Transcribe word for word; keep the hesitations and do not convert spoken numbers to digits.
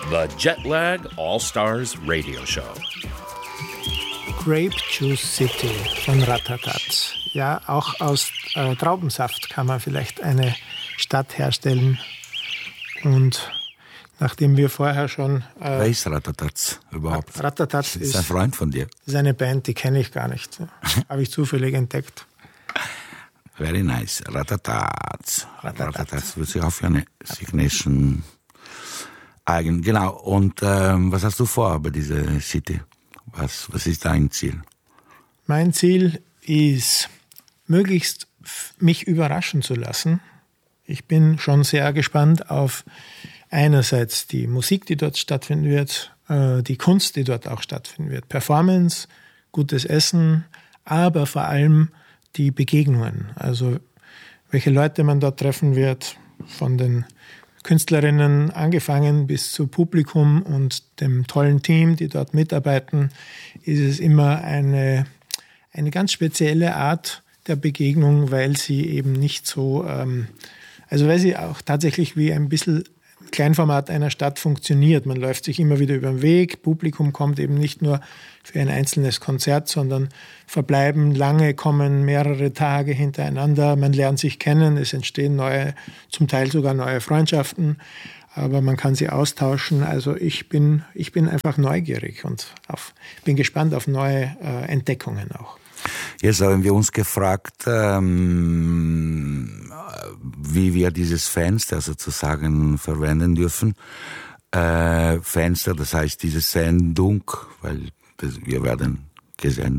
The Jetlag All-Stars Radio Show. Grape Juice City von Ratatat. Ja, auch aus äh, Traubensaft kann man vielleicht eine Stadt herstellen. Und nachdem wir vorher schon... Äh, Wer ist Ratatat überhaupt? Ratatat ist, ist ist ein Freund von dir. Ist eine Band, die kenne ich gar nicht. Habe ich zufällig entdeckt. Very nice. Ratatat. Ratatat. Ratatat wird sich auch für eine Signation eigen. Genau. Und ähm, was hast du vor bei dieser City? Was, was ist dein Ziel? Mein Ziel ist, möglichst mich überraschen zu lassen. Ich bin schon sehr gespannt auf einerseits die Musik, die dort stattfinden wird, äh, die Kunst, die dort auch stattfinden wird, Performance, gutes Essen, aber vor allem die Begegnungen. Also welche Leute man dort treffen wird, von den Künstlerinnen angefangen bis zu Publikum und dem tollen Team, die dort mitarbeiten, ist es immer eine, eine ganz spezielle Art der Begegnung, weil sie eben nicht so, ähm, also weil sie auch tatsächlich wie ein bisschen Kleinformat einer Stadt funktioniert. Man läuft sich immer wieder über den Weg, Publikum kommt eben nicht nur für ein einzelnes Konzert, sondern verbleiben lange, kommen mehrere Tage hintereinander, man lernt sich kennen, es entstehen neue, zum Teil sogar neue Freundschaften, aber man kann sie austauschen. Also ich bin, ich bin einfach neugierig und auf, bin gespannt auf neue äh, Entdeckungen auch. Jetzt haben wir uns gefragt, ähm, wie wir dieses Fenster sozusagen verwenden dürfen. Äh, Fenster, das heißt diese Sendung, weil das, wir werden gesendet.